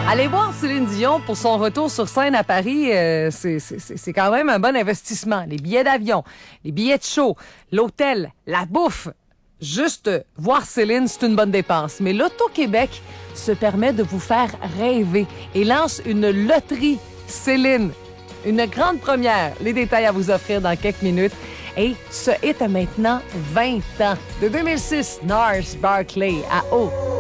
Allez voir Céline Dion pour son retour sur scène à Paris, c'est quand même un bon investissement. Les billets d'avion, les billets de show, l'hôtel, la bouffe. Juste voir Céline, c'est une bonne dépense. Mais l'Auto-Québec se permet de vous faire rêver et lance une loterie Céline. Une grande première. Les détails à vous offrir dans quelques minutes. Et ce hit a maintenant 20 ans. De 2006, Gnarls Barkley à Eau.